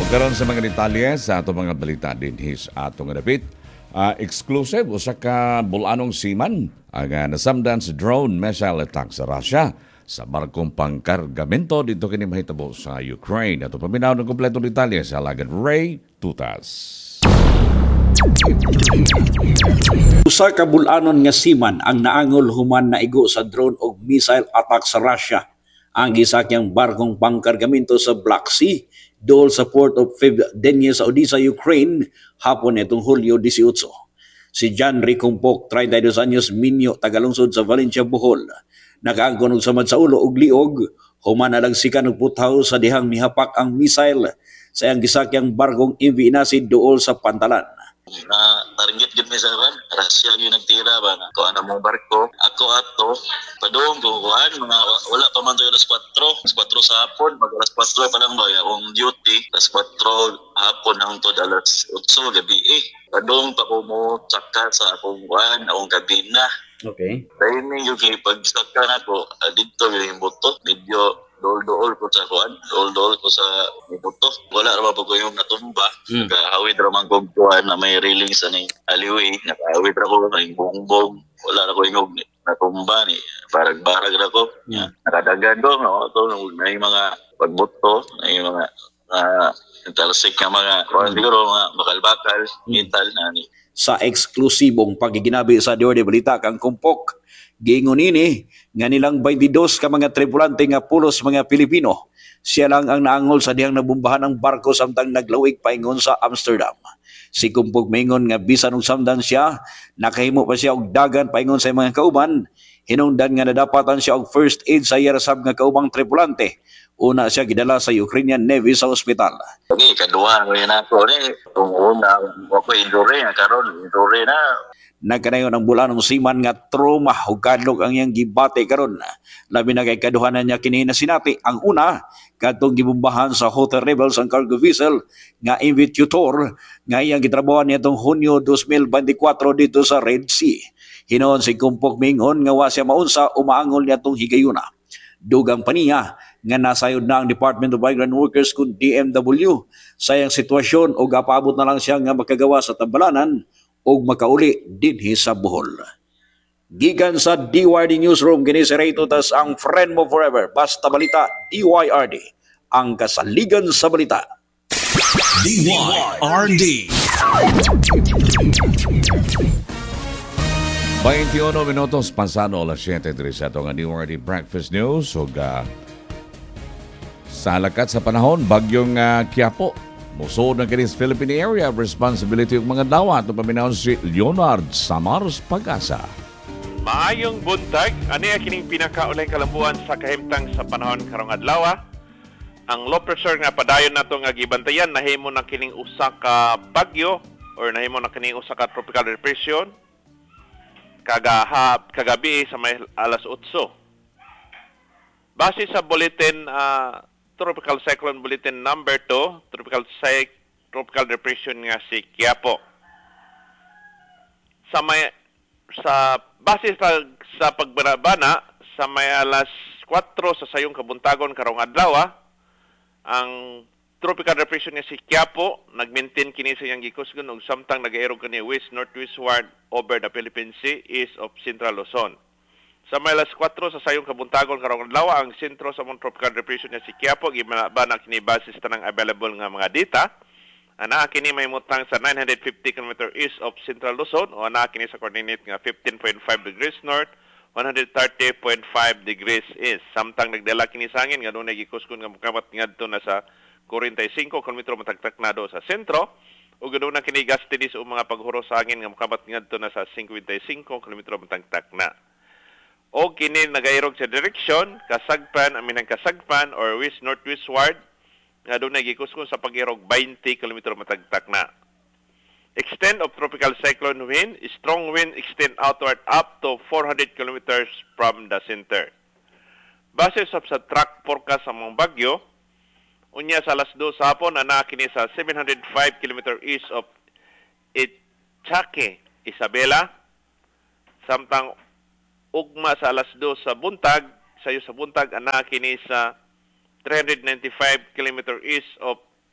Karon sa mga detalye sa ato mga balita din his atong dapit. Exclusive usa ka bulanong seaman ang nasamdan sa drone missile attack sa Russia sa barkong pangkargamento dito kini mahitabo sa Ukraine. Ato paminaw ng kompletong detalye sa Alagad Ray Tutas. Usa ka bul-anon nga seaman ang naangol human na igo sa drone og missile attack sa Russia. Ang gisakyang barkong pangkargamento sa Black Sea dool sa port of Fevdenie sa Odessa, Ukraine, hapon itong Hulyo 18. Si John Ricumpok, 32 anyos, minyo, tagalungsod sa Valencia, Bohol. Nakaangkon og samad sa ulo og liog, human na lagsikan og puthaw sa dihang mihapak ang missile sa iyang gisakyang barkong MV Inasid dool sa Pantalan. Na taringgit gid mi sa kan Russia gyud nagtira ba na ko ana mong barko ako ato padung ko kuan mga wala pa man to alas 4 sa hapon pag alas 4 pa lang ba yung duty alas 4 hapon ang to alas 8 gabi padung pa ko mo tsaka sa akong kuan akong kabina. Okay. Dahil yung pag-saka na ko dito yung buto medyo dol-dol ko sa kuan, dol-dol ko sa buto. Wala naman po ko yung natumba. Nakahawid naman ko kuan na may railings sa ni alleyway. Nakahawid ako ng bongbong. Wala na ko yung natumba ni barag-barag na ko. Nakadagan ko, no? Ito, na yung mga pagbuto, na yung mga talsik na mga, siguro mga bakal-bakal, metal na ni. Sa eksklusibong pagiginabi sa Dior de Balita kang Kumpok, giingon ini nga nilang 22 ka mga tripulante nga pulos mga Pilipino. Siya lang ang naangol sa dihang nabumbahan ng barko samtang naglawig paingon sa Amsterdam. Si Kumpog maingon nga bisan og samdan siya, nakahimo pa siya og dagan paingon sa mga kauban. Hinungdan nga nadapatan siya og first aid sa yarasab nga kaubang tripulante. Una siya gidala sa Ukrainian Navy sa ospital. Ni kaduha ko yun ako ni kung una ako injury karon injury na. Nagkanayon ang bulanong seaman nga trauma ug kadlok ang iyang gibate karon. Labi na kay kaduhanan niya kini na sinati. Ang una kadtong gibombahan sa Houthi rebels ang cargo vessel nga MV Tutor nga iyang gitrabahoan nitong Hunyo 2024 dito sa Red Sea. Hinoon si Kumpok mingon nga wa siya maunsa umaangol nitong higayuna. Dugang pa niya nga nasayod na ang Department of Migrant Workers kung DMW sa iyang sitwasyon o gapabot na lang siya nga makagawa sa tambalanan o makauli dinhi sa Bohol. Gikan sa DYRD Newsroom, kini si Ray Tutas, ang friend mo forever. Basta balita, DYRD, ang kasaligan sa balita. DYRD. 21 minutos pasado alas 7 sa itong DYRD Breakfast News. So, sa lakat sa panahon, bagyong Quiapo. Musod ng kinis Philippine Area of Responsibility ng mga dawat. Ito paminahon si Leonard Samars Pag-asa. Maayong buntag, ani kining pinakaulay kalambuan sa kahimtang sa panahon karong adlaw. Ang low pressure nga padayon nato nga gibantayan nahimo na kining usa ka bagyo or nahimo na kining usa ka tropical depression kagabi sa may alas 8. Base sa bulletin Tropical Cyclone Bulletin number 2, Tropical Depression nga si Quiapo. Base sa pagbanabana sa may alas 4 sa sayong kabuntagon karong adlaw, ang Tropical Depression nga si Quiapo nagmaintain kini sa iyang gikusgon ug samtang nagairog kani west-northwestward over the Philippine Sea east of Central Luzon. Sa may alas 4 sa sayong kabuntagon karong adlaw, ang sentro sa mong Tropical Depression nga si Quiapo gibanabana kini base sa tanang available nga mga data. Ana kini may mutang sa 950 km east of Central Luzon o ana kini sa coordinate nga 15.5 degrees north, 130.5 degrees east. Samtang nagdala kini sa hangin nga dunay gikuskon nga mokabat ngadto na sa 45 km matagtak na do sa sentro ug aduna kini gastidis o mga paghuro sa hangin nga mokabat ngadto na sa 55 km matagtak na. O kini nagairog sa direksyon kasagpan or west-northwestward nga doon nagikuskon sa pag-irog 20 km matagtak na. Extent of tropical cyclone wind, strong wind extend outward up to 400 km from the center. Base sa track forecast sa mga bagyo, unya sa alas 2 sa hapon ana kini sa 705 km east of Ichaque, Isabela. Samtang ugma sa alas 2 sa buntag, sayo sa buntag ana kini sa 395 km east of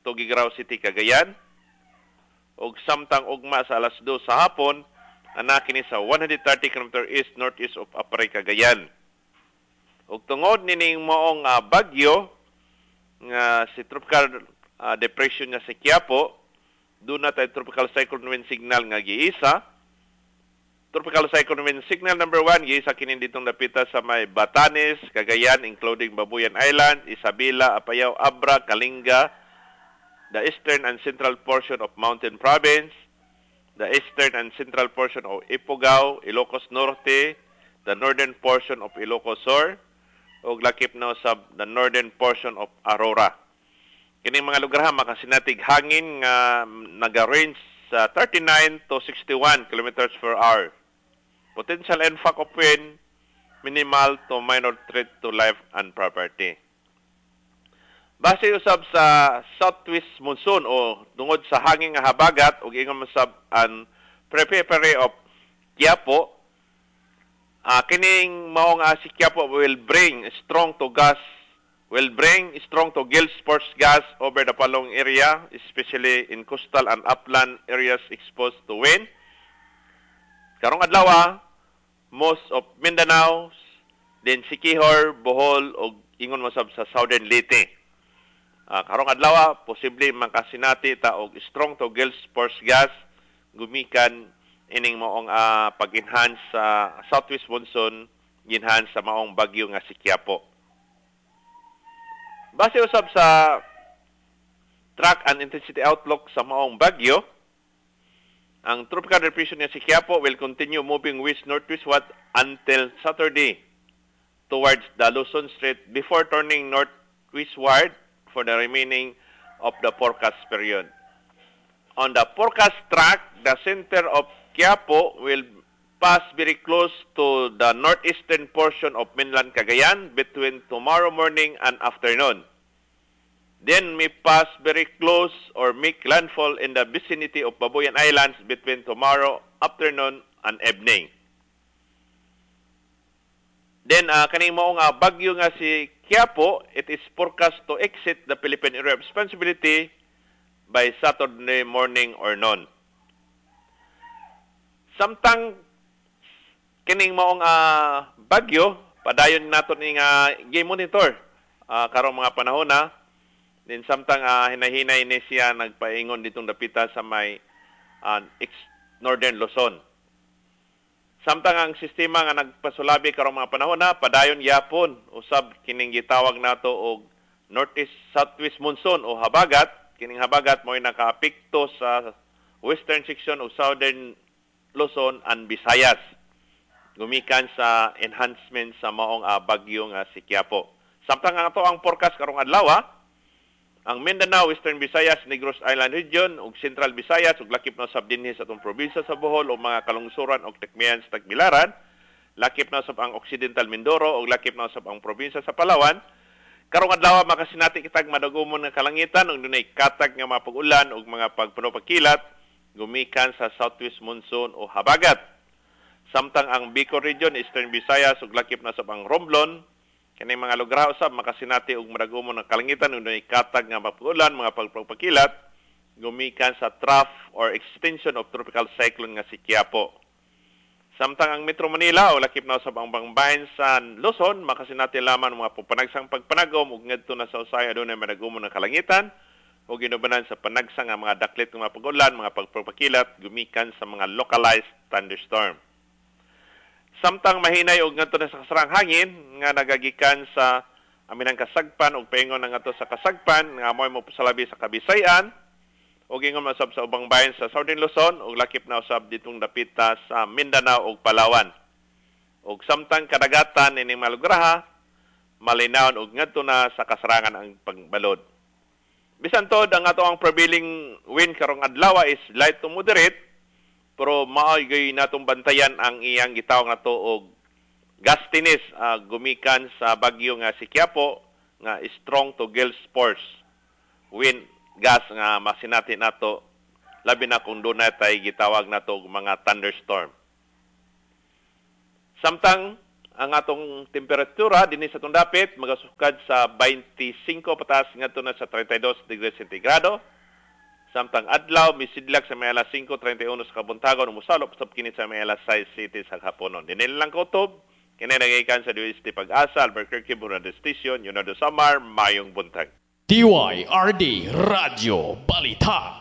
to Gigrao City, Cagayan. Ug samtang ugma sa alas 2 sa hapon, ana kini sa 130 km east-northeast of Apare, Cagayan. Ug tungod nining moong bagyo nga si tropical depression nga si Quiapo, doon na tayo tropical cyclone wind signal nga giisa. Tropical cyclone wind signal number 1 giisa kini ditong dapita sa may Batanes, Cagayan, including Babuyan Island, Isabela, Apayao, Abra, Kalinga, the eastern and central portion of Mountain Province, the eastern and central portion of Ifugao, Ilocos Norte, the northern portion of Ilocos Sur, ug lakip na sa the northern portion of Aurora. Kining mga lugar makasinatig hangin nga naga-range sa 39 to 61 kilometers per hour. Potential impact of wind, minimal to minor threat to life and property. Base usab sa southwest monsoon o tungod sa hangin nga habagat ug ingon usab ang prefecture of Quiapo, kining mao nga si Quiapo will bring strong to gale force gas over the Palong area, especially in coastal and upland areas exposed to wind. Karong adlaw, most of Mindanao, then Siquijor, Bohol ug ingon usab sa southern Leyte. Karong adlaw posible makasinati ta og strong to gale force gas gumikan ining maong pag-enhance sa southwest monsoon ginhance sa maong bagyo nga si Quiapo. Base usab sa track and intensity outlook sa maong bagyo, ang tropical depression nga si Quiapo will continue moving west-northwestward until Saturday towards the Luzon Strait before turning northwestward for the remaining of the forecast period. On the forecast track, the center of Quiapo will pass very close to the northeastern portion of mainland Cagayan between tomorrow morning and afternoon. Then may pass very close or make landfall in the vicinity of Babuyan Islands between tomorrow afternoon and evening. Then, kaning mao nga bagyo nga si Quiapo, it is forecast to exit the Philippine area of responsibility by Saturday morning or noon. Samtang kining mao nga bagyo, padayon nato ni nga gi-monitor karong mga panahon na. Then samtang hinahinay ni siya nagpaingon ditong dapita sa may northern Luzon. Samtang ang sistema nga nagpasulabi karong mga panahon na padayon yapon usab kining gitawag nato og northeast southwest monsoon o habagat. Kining habagat mo'y nakaapekto sa western section of southern Luzon and Visayas. Gumikan sa enhancement sa maong bagyo nga si Quiapo. Samtang ang ato ang forecast karong adlaw, ang Mindanao, Western Visayas, Negros Island Region, ug Central Visayas, ug lakip na usab dinhi sa atong probinsya sa Bohol o mga kalungsuran ug Tacmayan sa Tagbilaran, lakip na usab ang Occidental Mindoro ug lakip na usab ang probinsya sa Palawan. Karong adlaw makasinati kitag madagumon nga kalangitan ug dunay katag nga mga pag-ulan ug mga pagpuno-pagkilat gumikan sa southwest monsoon o habagat. Samtang ang Bicol Region, Eastern Visayas ug lakip na usab ang Romblon, kini mga lugar usab makasinati og madagumon nga kalangitan ug dunay katag nga pag-ulan, mga pagpakilat gumikan sa trough or extension of tropical cyclone nga si Quiapo. Samtang ang Metro Manila o lakip na usab ang bangbahin sa Luzon makasinati lamang mga panagsang pagpanagom ug ngadto na sa usaya dunay madagumon nga kalangitan ug ginubanan sa panagsang nga mga daklit nga mga pag-ulan, mga pagpakilat gumikan sa mga localized thunderstorm. Samtang mahinay og ngadto na sa kasarang hangin nga nagagikan sa aminang kasagpan ug paingon na ngadto sa kasagpan nga mo'y mopasalabi sa Kabisayan ug ingon masab sa ubang bahin sa Southern Luzon ug lakip na usab ditong dapita sa Mindanao ug Palawan. Ug samtang kadagatan ining mga lugar malinawon ug ngadto na sa kasarangan ang pagbalod. Bisan tod ang ato ang prevailing wind karong adlaw is light to moderate, pero maoy natong bantayan ang iyang gitawag nato og gustiness gumikan sa bagyo nga si Quiapo nga strong to gale force wind gas nga masinati nato labi na kung doon tay gitawag nato og mga thunderstorm. Samtang ang atong temperatura dinhi sa atong dapit magasukad sa 25 pataas ngadto na sa 32 degrees centigrado. Samtang adlaw misidlak sa may alas 5:31 sa kabuntagon musalop sa kini sa may alas 6 city sa haponon. Dinhi lang kutob kini nagikan sa DOST Pag-asa, Albuquerque, Burnado Station, Yunado Samar, mayong buntag. DYRD Radio Balita.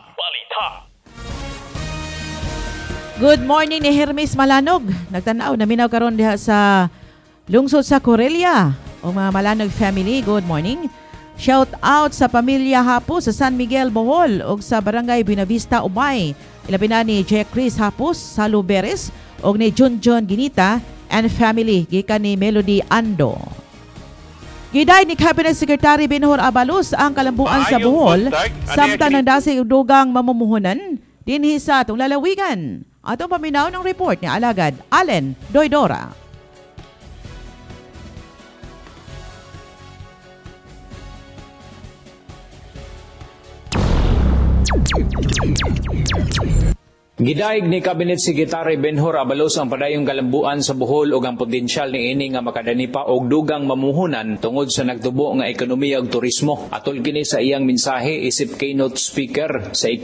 Good morning ni Hermes Malanog. Nagtanaw na minaw karon diha sa lungsod sa Corelia. O mga Malanog family, good morning. Shout out sa pamilya Hapos sa San Miguel, Bohol o sa Barangay Buenavista, Ubay. Ilabi na ni Jack Chris Hapos sa Luberes o ni Junjun Ginita and family gikan ni Melody Ando. Giday ni Cabinet Secretary Benhur Abalos ang kalambuan sa Bohol samtang nandasi dugang mamumuhunan dinhi sa atong lalawigan. Atong paminaw ng report ni Alagad Allen Doydora. Gidaig ni Cabinet Secretary Benhur Abalos ang padayong kalambuan sa Bohol ug ang potensyal ni ini nga makadani pa og dugang mamuhunan tungod sa nagtubo nga ekonomiya ug turismo. Atol kini sa iyang mensahe isip keynote speaker sa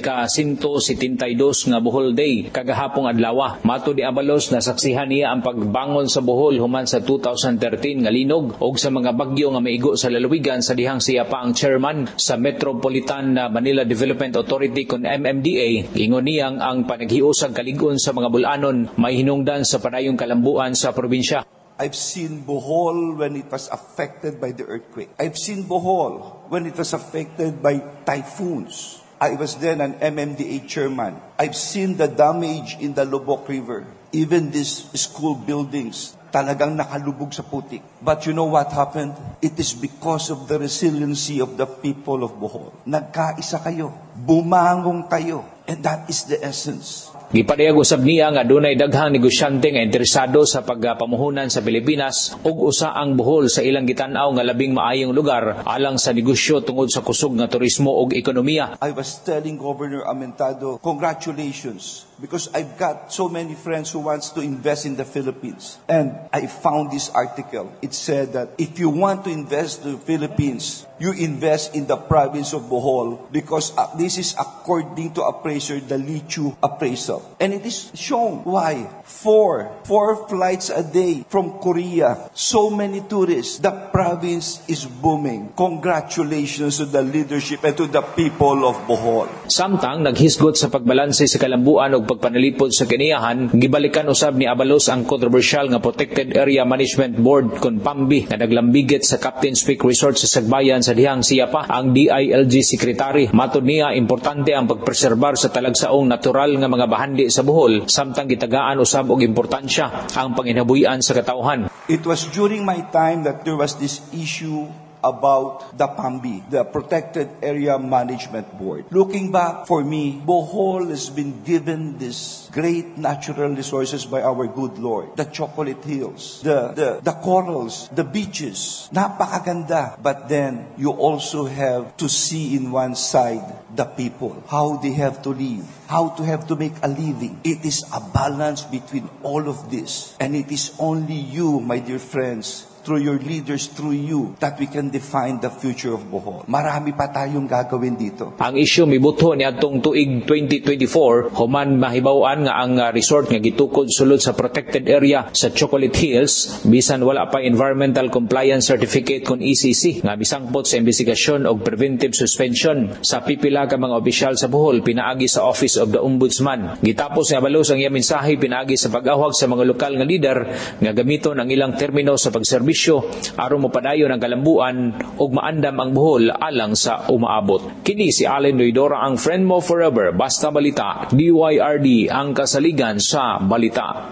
ika-172 nga Bohol Day kagahapong adlaw. Matud ni Abalos na saksihan niya ang pagbangon sa Bohol human sa 2013 nga linog ug sa mga bagyo nga maigo sa lalawigan sa dihang siya pa ang chairman sa Metropolitan Manila Development Authority kon MMDA. Ingon niyang ang naghiusag kalig-on sa mga bulanon may hinungdan sa padayong kalambuan sa probinsya. I've seen Bohol when it was affected by the earthquake. I've seen Bohol when it was affected by typhoons. I was then an MMDA chairman. I've seen the damage in the Lubok River. Even these school buildings talagang nakalubog sa putik. But you know what happened? It is because of the resiliency of the people of Bohol. Nagkaisa kayo. Bumangong kayo. And that is the essence. Gipadayag usab niya nga dunay daghang negosyante nga interesado sa pagpamuhunan sa Pilipinas ug usa ang Bohol sa ilang gitan-aw nga labing maayong lugar alang sa negosyo tungod sa kusog nga turismo ug ekonomiya. I was telling Governor Amentado, congratulations, because I've got so many friends who wants to invest in the Philippines. And I found this article. It said that if you want to invest in the Philippines, you invest in the province of Bohol because this is according to appraiser, the Lichu appraisal. And it is shown why. Four flights a day from Korea. So many tourists. The province is booming. Congratulations to the leadership and to the people of Bohol. Samtang naghisgot sa pagbalanse sa kalambuan ug pagpanalipod sa kaniyahan, gibalikan usab ni Abalos ang controversial nga Protected Area Management Board kon PAMBI nga naglambigit sa Captain's Peak Resort sa Sagbayan sa dihang siya pa ang DILG Secretary. Matud niya importante ang pagpreserbar sa talagsaong natural nga mga bahandi sa Bohol samtang gitagaan usab og importansya ang panginabuhian sa katawhan. It was during my time that there was this issue about the PAMBI, the Protected Area Management Board. Looking back, for me, Bohol has been given this great natural resources by our good Lord. The chocolate hills, the corals, the beaches. Napakaganda. But then, you also have to see in one side the people, how they have to live, how to have to make a living. It is a balance between all of this. And it is only you, my dear friends, through your leaders, through you, that we can define the future of Bohol. Marami pa tayong gagawin dito. Ang isyu mibuto ni atong tuig 2024 human mahibaw-an nga ang resort nga gitukod sulod sa protected area sa Chocolate Hills bisan wala pa environmental compliance certificate kon ECC nga misangpot sa investigasyon og preventive suspension sa pipila ka mga opisyal sa Bohol pinaagi sa Office of the Ombudsman. Gitapos ni Abalos ang iyang mensahe pinaagi sa pag-awhag sa mga lokal nga leader nga gamiton ang ilang termino sa pagserbisyo aron mopadayon ang kalambuan ug maandam ang Bohol alang sa umaabot. Kini si Allen Doydora, ang friend mo forever. Basta Balita, DYRD, ang kasaligan sa balita.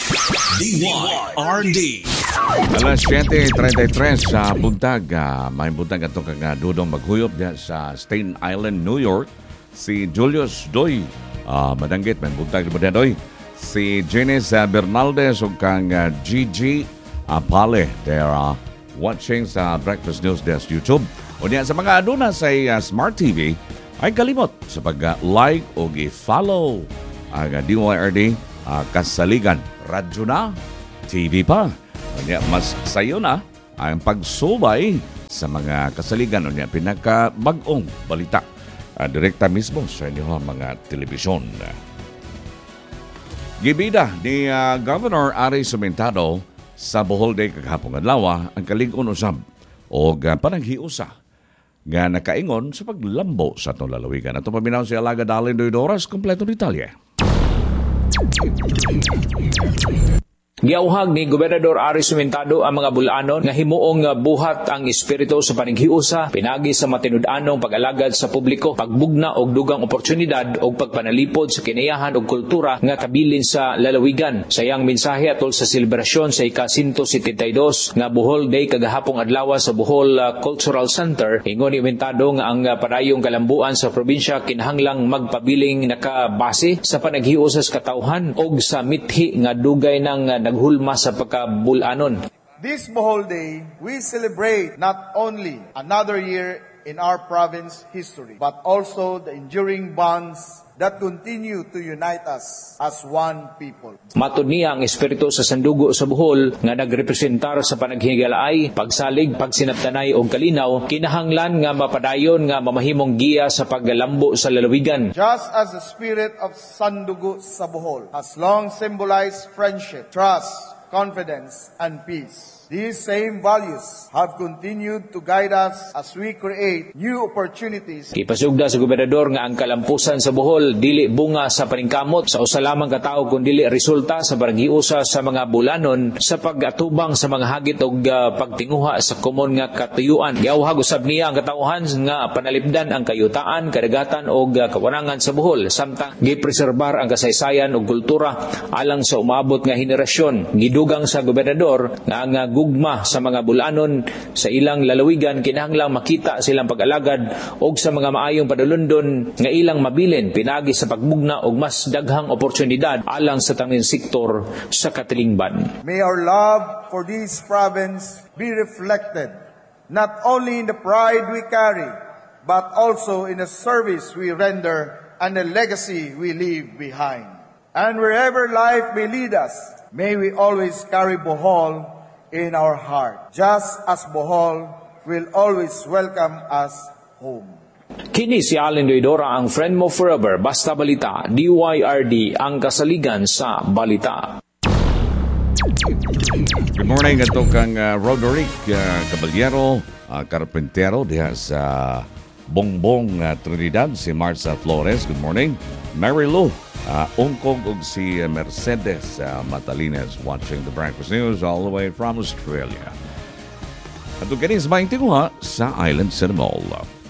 DYRD. Alas 7:33 sa buntag. May buntag atong Dudong maghuyop diya sa Staten Island, New York. Si Julius Doy, madanggit man buntag mo Doy. Si Janice Bernaldez ug kang Gigi Apale, they're watching sa Breakfast News Desk YouTube. O niya sa mga aduna sa Smart TV, ay kalimot sa pag-like o i-follow ang DYRD Kasaligan Radyo na TV pa. Unya, mas sayo na ang pagsubay sa mga kasaligan unya pinakabag-ong balita direkta mismo sa inyong mga telebisyon. Gibida ni Governor Ari Sumentado sa Bohol Day kagahapon adlaw ang kalig-on usab o panaghiusa nga nakaingon sa paglambo sa atong lalawigan. Ato paminaw si Alaga Dalin Doidoras, kompleto detalye. Giauhag ni Gobernador Ari Sumentado ang mga bulanon nga himuong buhat ang espiritu sa panaghiusa, pinagi sa matinud-anong pag-alagad sa publiko, pagbugna og dugang oportunidad og pagpanalipod sa kinayahan og kultura nga kabilin sa lalawigan. Sayang mensahe atol sa selebrasyon sa ika-172 nga Bohol Day kagahapong adlaw sa Bohol Cultural Center, ingon ni Sumentado nga ang padayong kalambuan sa probinsya kinahanglang magpabiling nakabase sa panaghiusa sa katawhan og sa mithi nga dugay ng naghulma sa pagkabulanon. This Bohol Day, we celebrate not only another year in our province history, but also the enduring bonds that continue to unite us as one people. Matud niya ang espiritu sa sandugo sa Bohol nga nagrepresentar sa panaghigalaay, pagsalig, pagsinabtanay o kalinaw, kinahanglan nga mapadayon nga mamahimong giya sa paggalambo sa lalawigan. Just as the spirit of sandugo sa Bohol has long symbolized friendship, trust, confidence, and peace, these same values have continued to guide us as we create new opportunities. Ipasugda sa gobernador nga ang kalampusan sa Bohol dili bunga sa paningkamot sa usa lamang ka tawo kundi resulta sa panaghiusa sa mga bulanon sa pag-atubang sa mga hagit og pagtinguha sa komon nga katuyuan. Giauhag usab niya ang katawhan nga panalipdan ang kayutaan, kadagatan og kawanangan sa Bohol samtang gipreserbar ang kasaysayan ug kultura alang sa umabot nga henerasyon. Gidugang sa gobernador nga ang gugma sa mga bulanon sa ilang lalawigan kinahanglang makita silang pag-alagad og sa mga maayong padulundon nga ilang mabilin pinagi sa pagbugna og mas daghang oportunidad alang sa tanang sektor sa katilingban. May our love for this province be reflected not only in the pride we carry, but also in the service we render and the legacy we leave behind. And wherever life may lead us, may we always carry Bohol in our heart, just as Bohol will always welcome us home. Kini si Allen Doidora, ang friend mo forever. Basta Balita, DYRD, ang kasaligan sa balita. Good morning, ito kang Roderick Caballero, Carpintero diha sa Bongbong, Trinidad, si Marcia Flores. Good morning. Mary Lou Ungkog ug si Mercedes Matalines watching the Breakfast News all the way from Australia. At ito kanis 21 sa Island Cinema Mall.